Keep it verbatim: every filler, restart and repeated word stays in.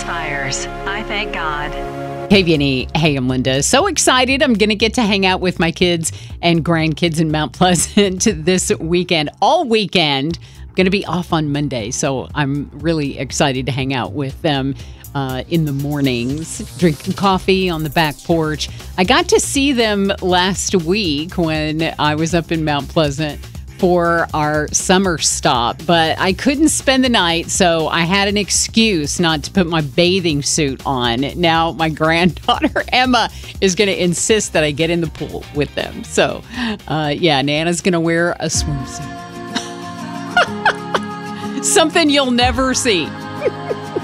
house fires. I thank God. Hey, Vinny. Hey, I'm Linda. So excited. I'm going to get to hang out with my kids and grandkids in Mount Pleasant this weekend, all weekend. I'm going to be off on Monday, so I'm really excited to hang out with them uh, in the mornings, drinking coffee on the back porch. I got to see them last week when I was up in Mount Pleasant for our summer stop, but I couldn't spend the night, so I had an excuse not to put my bathing suit on. Now my granddaughter Emma is going to insist that I get in the pool with them. So, uh, yeah, Nana's going to wear a swimsuit. Something you'll never see.